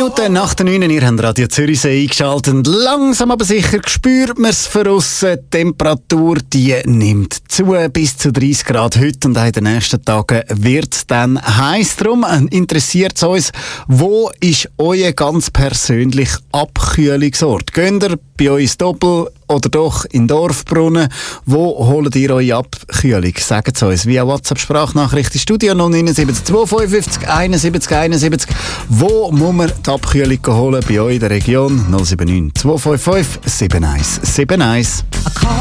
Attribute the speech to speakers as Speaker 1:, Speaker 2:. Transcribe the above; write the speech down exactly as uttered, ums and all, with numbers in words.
Speaker 1: Minuten nach der neun, ihr habt Radio Zürichsee eingeschaltet und langsam aber sicher spürt man es von aussen. Die Temperatur, die nimmt zu bis zu dreißig Grad heute und auch in den nächsten Tagen wird es dann heiß. Darum interessiert es uns, wo ist euer ganz persönlicher Abkühlungsort? Geht ihr bei uns Doppel oder doch in Dorfbrunnen? Wo holt ihr eure Abkühlung? Sagt es uns via WhatsApp-Sprachnachricht im Studio null neun sieben zwei fünf fünf einundsiebzig einundsiebzig. Wo muss man die Abkühlung holen bei euch in der Region? null sieben neun zwei fünf fünf sieben eins sieben eins.